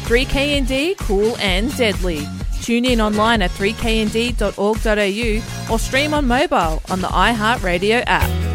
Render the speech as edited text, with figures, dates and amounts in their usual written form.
3KND, cool and deadly. Tune in online at 3knd.org.au or stream on mobile on the iHeartRadio app.